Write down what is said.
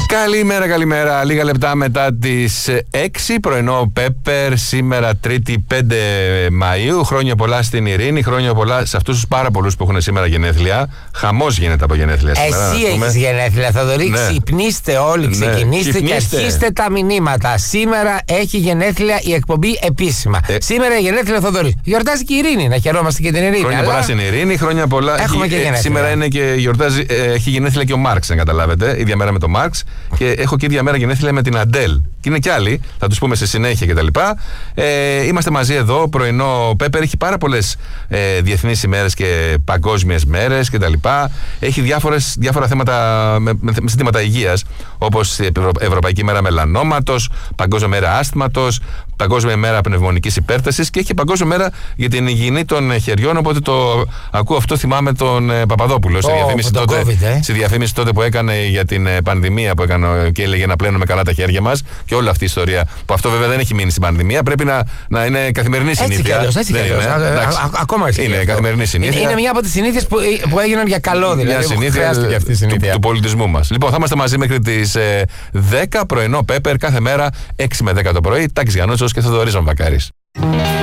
Καλημέρα. Λίγα λεπτά μετά τις 6, πρωινό Πέπερ, σήμερα Τρίτη 5 Μαΐου. Χρόνια πολλά στην Ειρήνη, χρόνια πολλά σε αυτούς τους πάρα πολλούς που έχουν σήμερα γενέθλια. Χαμός γίνεται από γενέθλια σήμερα. Εσύ έχεις γενέθλια, Θοδωρή. Ναι. Ξυπνήστε όλοι, ξεκινήστε και αρχίστε τα μηνύματα. Σήμερα έχει γενέθλια η εκπομπή επίσημα. Σήμερα η γενέθλια Θοδωρή. Γιορτάζει και η Ειρήνη, να χαιρόμαστε και την Ειρήνη. Χρόνια πολλά στην Ειρήνη, χρόνια πολλά. Έχουμε και γενέθλια. Σήμερα είναι και γιορτάζει, έχει γενέθλια και ο Μάρξ, αν καταλάβετε. Ίδια μέρα με τον Μάρξ. Και έχω και ίδια μέρα γενέθλια με την Αντέλ. Και είναι κι άλλοι, θα τους πούμε σε συνέχεια κτλ. Είμαστε μαζί εδώ, πρωινό Πέπερ. Έχει πάρα πολλές διεθνείς ημέρες και παγκόσμιες μέρες κτλ. Έχει διάφορα θέματα με ζητήματα υγείας, όπως Ευρωπαϊκή Μέρα Μελανόματος, Παγκόσμια Μέρα Άσθματος, Παγκόσμια Μέρα Πνευμονικής Υπέρτασης και έχει Παγκόσμια Μέρα για την υγιεινή των χεριών. Οπότε το ακούω αυτό, θυμάμαι τον Παπαδόπουλο στη διαφήμιση τότε που έκανε για την πανδημία που έκανε και έλεγε να πλένουμε καλά τα χέρια μας και όλη αυτή η ιστορία. Που αυτό βέβαια δεν έχει μείνει στην πανδημία, πρέπει να είναι καθημερινή συνήθεια. Έτσι κι αλλιώς. Ακόμα είναι καθημερινή συνήθεια. Είναι μια από τις συνήθειες που έγιναν για καλό, δηλαδή. Μια συνήθεια του πολιτισμού μας. Λοιπόν, θα είμαστε μαζί μέχρι τις 10, πρωινό Πέπερ, κάθε μέρα 6 με 10 το πρωί. Τάκης Γιαννούτσος και Θοδωρής Βαμβακάρης.